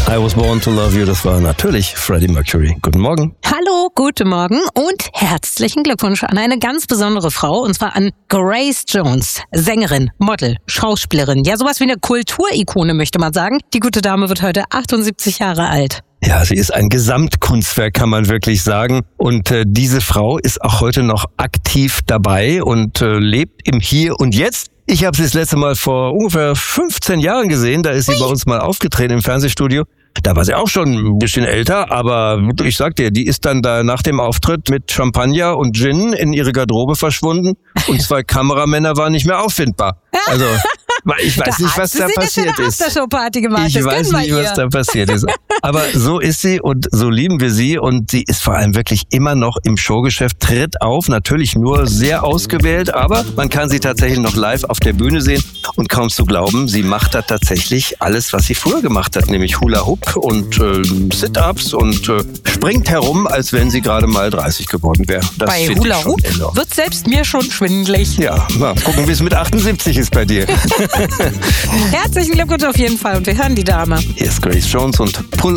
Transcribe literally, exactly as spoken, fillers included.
I Was Born to Love You, das war natürlich Freddie Mercury. Guten Morgen. Hallo, guten Morgen und herzlichen Glückwunsch an eine ganz besondere Frau, und zwar an Grace Jones. Sängerin, Model, Schauspielerin, ja sowas wie eine Kulturikone, möchte man sagen. Die gute Dame wird heute achtundsiebzig Jahre alt. Ja, sie ist ein Gesamtkunstwerk, kann man wirklich sagen. Und äh, diese Frau ist auch heute noch aktiv dabei und äh, lebt im Hier und Jetzt. Ich habe sie das letzte Mal vor ungefähr fünfzehn Jahren gesehen. Da ist sie Ui. bei uns mal aufgetreten im Fernsehstudio. Da war sie auch schon ein bisschen älter, aber ich sag dir, die ist dann da nach dem Auftritt mit Champagner und Gin in ihre Garderobe verschwunden und zwei Kameramänner waren nicht mehr auffindbar. Also ich weiß da nicht, was da passiert ist. Gemacht. Ich das weiß nicht, was da passiert ist. Aber so ist sie und so lieben wir sie und sie ist vor allem wirklich immer noch im Showgeschäft, tritt auf, natürlich nur sehr ausgewählt, aber man kann sie tatsächlich noch live auf der Bühne sehen und kaum zu glauben, sie macht da tatsächlich alles, was sie früher gemacht hat, nämlich Hula Hoop und äh, Sit-Ups und äh, springt herum, als wenn sie gerade mal dreißig geworden wäre. Das Bei Hula Hoop wird selbst mir schon schwindelig. Ja, mal gucken, wie es mit achtundsiebzig ist bei dir. Herzlichen Glückwunsch auf jeden Fall und wir hören die Dame. Hier ist Grace Jones und Pussy.